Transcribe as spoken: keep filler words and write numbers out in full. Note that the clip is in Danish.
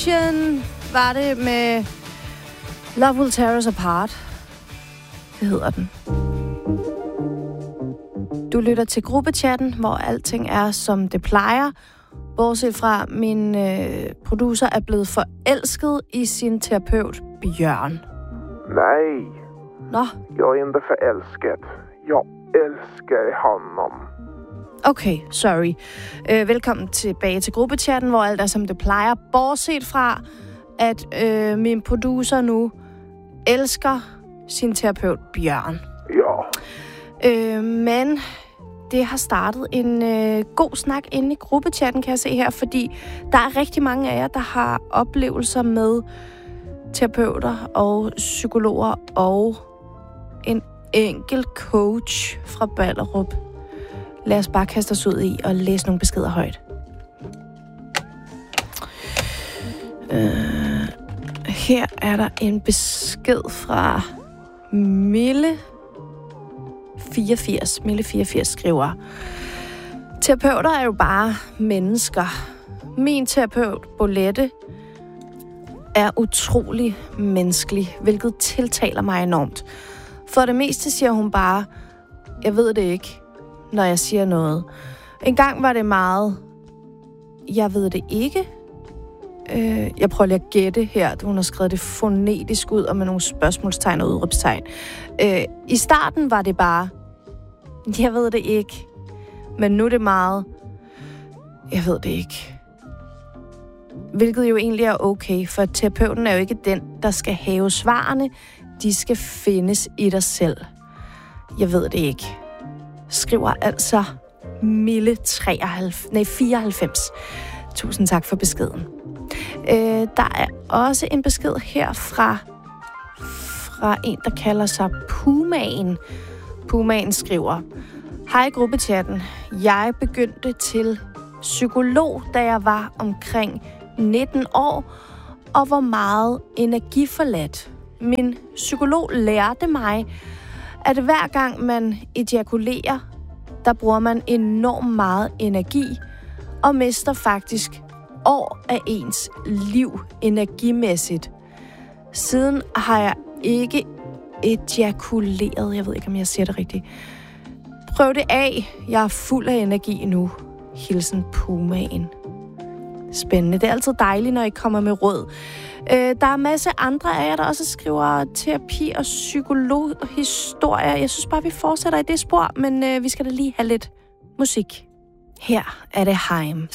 Var det med Love Will Tear Us Apart. Det hedder den. Du lytter til gruppechatten, hvor alting er, som det plejer. Bortset fra, min øh, producer er blevet forelsket i sin terapeut, Bjørn. Nej. Nå. Jag är inte förälskad. Jag älskar honom. Okay, sorry. Øh, velkommen tilbage til gruppechatten, hvor alt er, som det plejer. Bortset fra, at øh, min producer nu elsker sin terapeut, Bjørn. Ja. Øh, men det har startet en øh, god snak inde i gruppechatten, kan jeg se her, fordi der er rigtig mange af jer, der har oplevelser med terapeuter og psykologer og en enkelt coach fra Ballerup. Lad os bare kaste os ud i og læse nogle beskeder højt. Øh, her er der en besked fra Mille fireogfirs. Mille fireogfirs skriver: terapeuter er jo bare mennesker. Min terapeut, Bolette, er utrolig menneskelig, hvilket tiltaler mig enormt. For det meste siger hun bare, jeg ved det ikke, når jeg siger noget. En gang var det meget, jeg ved det ikke. Øh, jeg prøver lige at gætte her. Hun har skrevet det fonetisk ud og med nogle spørgsmålstegn og udråbstegn. Øh, I starten var det bare, jeg ved det ikke. Men nu er det meget, jeg ved det ikke. Hvilket jo egentlig er okay, for terapeuten er jo ikke den, der skal have svarene. De skal findes i dig selv. Jeg ved det ikke. Skriver altså Mille treoghalvfems, nej, fireoghalvfems. Tusind tak for beskeden. Øh, der er også en besked her fra, fra en, der kalder sig Pumaen. Pumaen skriver: hej gruppechatten. Jeg begyndte til psykolog, da jeg var omkring nitten år, og var meget energiforladt. Min psykolog lærte mig, at hver gang man ejakulerer, der bruger man enormt meget energi, og mister faktisk år af ens liv energimæssigt. Siden har jeg ikke ejakuleret. Jeg ved ikke, om jeg siger det rigtigt. Prøv det af. Jeg er fuld af energi nu. Hilsen Pumaen. Spændende. Det er altid dejligt, når I kommer med råd. Øh, der er en masse andre af jer, der også skriver terapi- og psykologhistorier. Jeg synes bare, vi fortsætter i det spor, men øh, vi skal da lige have lidt musik. Her er det Heim.